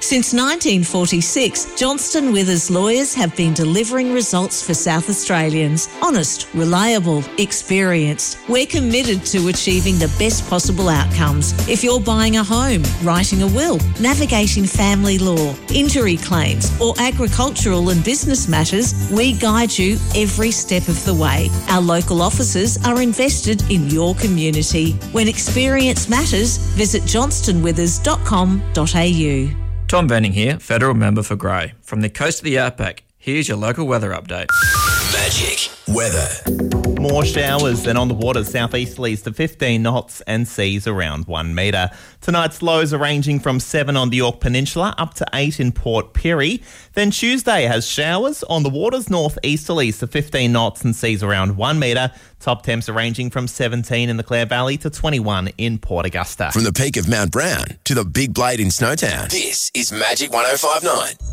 Since 1946, Johnston Withers Lawyers have been delivering results for South Australians. Honest, reliable, experienced. We're committed to achieving the best possible outcomes. If you're buying a home, writing a will, navigating family law, injury claims, or agricultural and business matters, we guide you every step of the way. Our local offices are invested in your community. When experience matters, visit johnstonwithers.com.au. Tom Benning here, Federal Member for Grey. From the coast of the Outback, here's your local weather update. Magic weather. More showers than on the water, southeasterlies to 15 knots and seas around 1 metre. Tonight's lows are ranging from 7 on the Yorke Peninsula up to 8 in Port Pirie. Then Tuesday has showers on the waters, northeasterlies to 15 knots and seas around 1 metre. Top temps are ranging from 17 in the Clare Valley to 21 in Port Augusta. From the peak of Mount Brown to the Big Blade in Snowtown, this is Magic 105.9.